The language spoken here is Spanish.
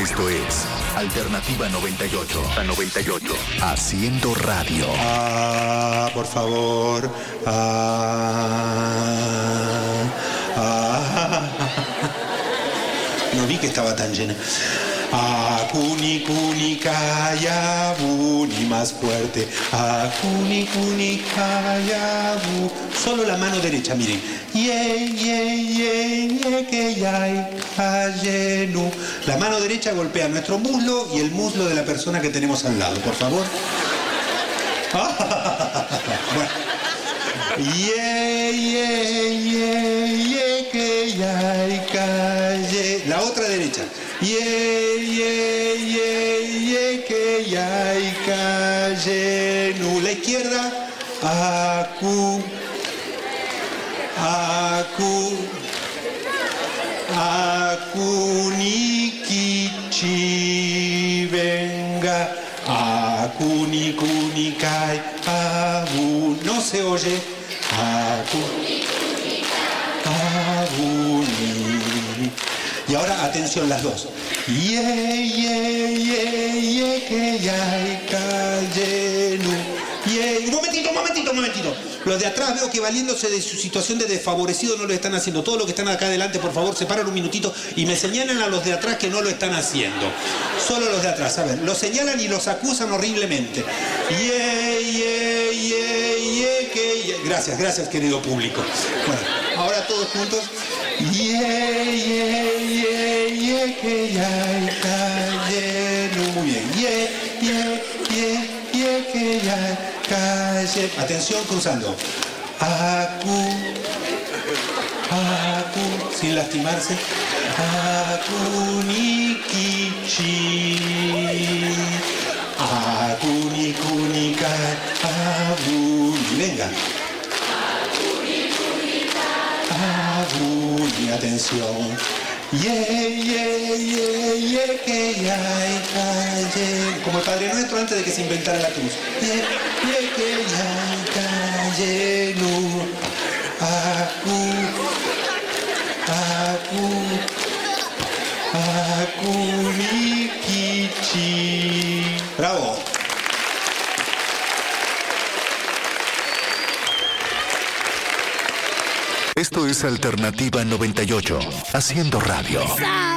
Esto es Alternativa 98 a 98. Haciendo radio. Por favor. No vi que estaba tan llena. Kuni kuni kaya buni, más fuerte. Kuni kuni kaya bu. Solo la mano derecha, miren. Que yai kayenu. La mano derecha golpea nuestro muslo y el muslo de la persona que tenemos al lado, por favor. Bueno. Que yai kaye. La otra derecha. Que yai kayenu. La izquierda. Akunikichi venga. Akuni kuni kai abu. No se oye. Abuni. Y ahora atención las dos. Que yai kayenu. Un momentito. Los de atrás veo que valiéndose de su situación de desfavorecido no lo están haciendo. Todos los que están acá adelante, por favor, se paran un minutito y me señalan a los de atrás que no lo están haciendo. Solo los de atrás, a ver, los señalan y los acusan horriblemente. Gracias, querido público. Bueno, ahora todos juntos. Que yai kayenu. Muy bien. Que yai kayenu. Atención, cruzando. Sin lastimarse. Akunikichi. Akuni kuni kai abuni. Venga. Abuni, atención. Que yai kayenu. Como el Padre Nuestro antes de que se inventara la cruz. Que yai kayenu. Akunikichi. Bravo. Esto es Alternativa 98. Haciendo radio.